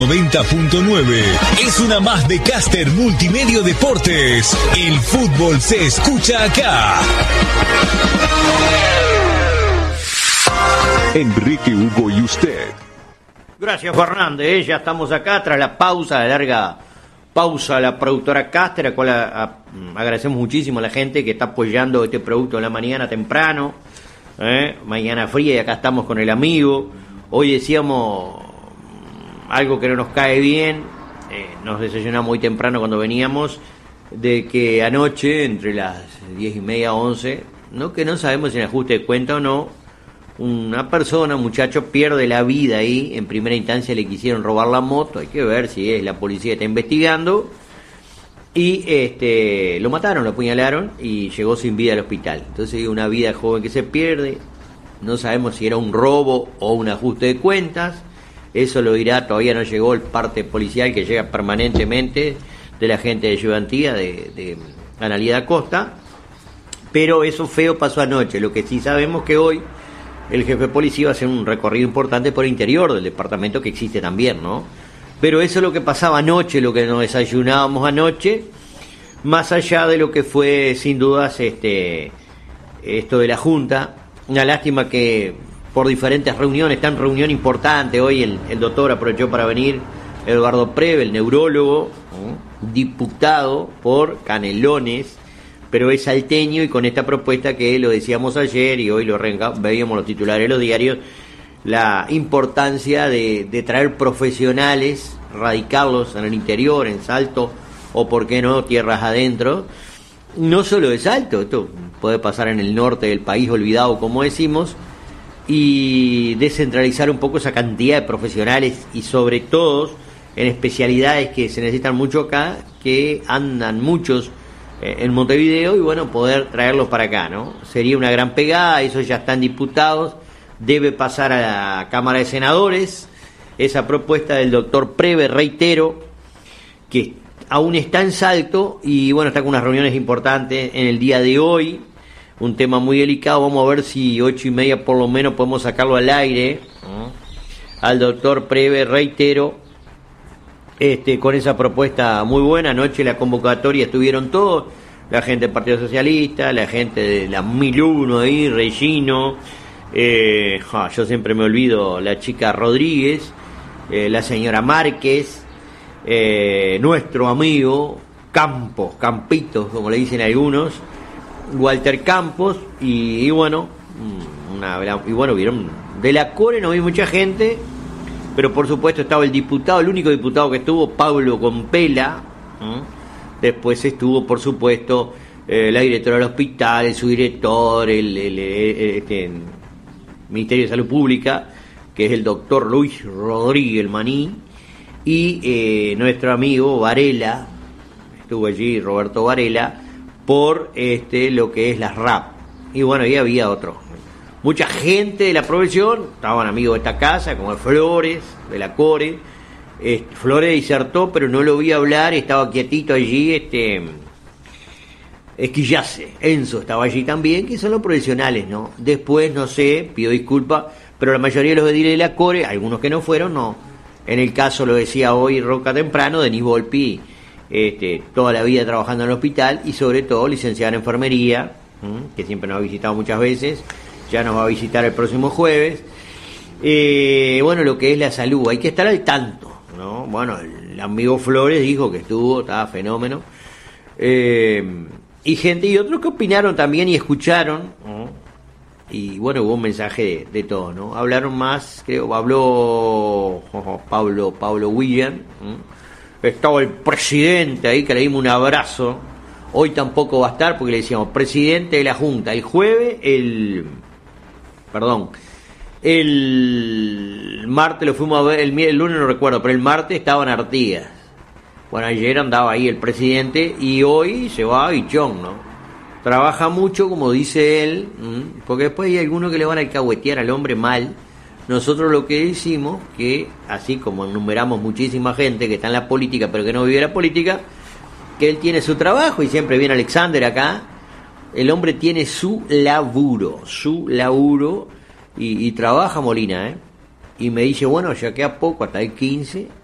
90.9 es una más de Caster Multimedio Deportes. El fútbol se escucha acá. Enrique, Hugo y usted. Gracias, Fernández. Ya estamos acá tras la pausa, la larga pausa a la productora Caster, a la cual agradecemos muchísimo a la gente que está apoyando este producto en la mañana temprano. Mañana fría y acá estamos con el amigo. Hoy decíamos algo que no nos cae bien, nos desayunamos muy temprano cuando veníamos, de que anoche, entre las 10:30 11, que no sabemos si en ajuste de cuenta o no, una persona, un muchacho, pierde la vida ahí. En primera instancia le quisieron robar la moto, hay que ver si es la policía, está investigando, y lo mataron, lo apuñalaron y llegó sin vida al hospital. Entonces una vida joven que se pierde, no sabemos si era un robo o un ajuste de cuentas. Eso lo dirá, todavía no llegó el parte policial que llega permanentemente de la gente de ayudantía de Analía da Costa, pero eso feo pasó anoche. Lo que sí sabemos que hoy el jefe de policía va a hacer un recorrido importante por el interior del departamento, que existe también, ¿no? Pero eso es lo que pasaba anoche, lo que nos desayunábamos anoche, más allá de lo que fue sin dudas esto de la Junta. Una lástima que por diferentes reuniones, está en reunión importante hoy, el doctor aprovechó para venir, Eduardo Preve, el neurólogo, diputado por Canelones, pero es salteño, y con esta propuesta que lo decíamos ayer y hoy veíamos los titulares de los diarios, la importancia de traer profesionales, radicarlos en el interior, en Salto, o por qué no, tierras adentro, no solo de Salto, esto puede pasar en el norte del país olvidado, como decimos, y descentralizar un poco esa cantidad de profesionales, y sobre todo en especialidades que se necesitan mucho acá, que andan muchos en Montevideo, y bueno, poder traerlos para acá, ¿no? Sería una gran pegada. Esos ya están diputados, debe pasar a la Cámara de Senadores esa propuesta del doctor Preve, reitero, que aún está en Salto, y bueno, está con unas reuniones importantes en el día de hoy. Un tema muy delicado, vamos a ver si 8:30 por lo menos podemos sacarlo al aire, al doctor Preve, reitero, con esa propuesta muy buena. Anoche la convocatoria estuvieron todos, la gente del Partido Socialista, la gente de la 1001 ahí, Regino, yo siempre me olvido, la chica Rodríguez, la señora Márquez, nuestro amigo Campitos, como le dicen algunos, Walter Campos, y bueno, vieron, de la Core no vi mucha gente, pero por supuesto estaba el diputado, el único diputado que estuvo, Pablo Compela. Después estuvo, por supuesto, la directora del hospital, su director, el Ministerio de Salud Pública, que es el doctor Luis Rodríguez Maní, y nuestro amigo Varela, estuvo allí, Roberto Varela, por lo que es las RAP. Y bueno, ahí había mucha gente de la profesión, estaban amigos de esta casa, como Flores, de la Core. Flores disertó, pero no lo vi hablar, estaba quietito allí, Esquillace, Enzo estaba allí también, que son los profesionales, ¿no? Después, no sé, pido disculpas, pero la mayoría de los ediles de la Core, algunos que no fueron, no. En el caso, lo decía hoy Roca temprano, Denis Volpi, toda la vida trabajando en el hospital, y sobre todo licenciada en enfermería, que siempre nos ha visitado muchas veces, ya nos va a visitar el próximo jueves. Bueno, lo que es la salud, hay que estar al tanto, ¿no? Bueno, el amigo Flores dijo que estaba fenómeno, y gente y otros que opinaron también y escucharon, ¿no? Y bueno, hubo un mensaje de todo, ¿no? Hablaron más, creo, habló Pablo William, estaba el presidente ahí, que le dimos un abrazo. Hoy tampoco va a estar, porque le decíamos presidente de la Junta. El jueves, el martes lo fuimos a ver, el lunes no recuerdo, pero el martes estaban Artigas. Bueno, ayer andaba ahí el presidente, y hoy se va a Bichón, ¿no? Trabaja mucho, como dice él, porque después hay algunos que le van a alcahuetear al hombre mal. Nosotros lo que decimos, que así como enumeramos muchísima gente que está en la política pero que no vive la política, que él tiene su trabajo, y siempre viene Alexander acá, el hombre tiene su laburo, y trabaja Molina, y me dice, bueno, ya queda poco, hasta el 15,